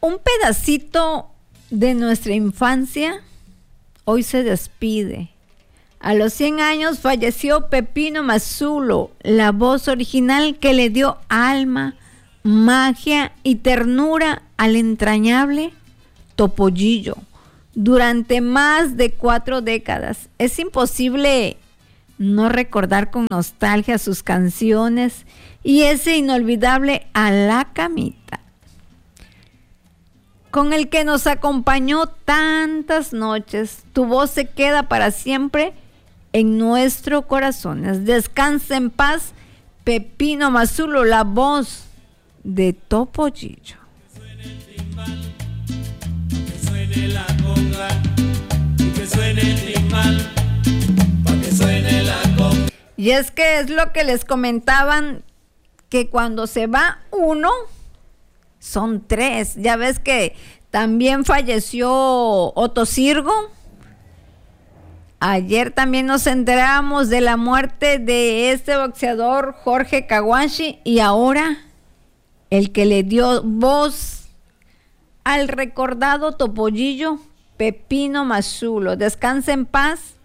Un pedacito de nuestra infancia hoy se despide. A los 100 años falleció Pepino Mazzulo, la voz original que le dio alma, magia y ternura al entrañable Topollillo durante más de 4 décadas. Es imposible no recordar con nostalgia sus canciones y ese inolvidable A la camita, con el que nos acompañó tantas noches. Tu voz se queda para siempre en nuestros corazones. Descansa en paz, Pepino Mazzulo, la voz de Topollillo. Que suene el timbal, que suene la conga, y que suene el timbal, pa' que suene la conga. Y es que es lo que les comentaban, que cuando se va uno, son 3. Ya ves que también falleció Otto Sirgo. Ayer también nos enteramos de la muerte de este boxeador Jorge Kawashi, y ahora el que le dio voz al recordado Topollillo, Pepino Mazzulo. Descansa en paz,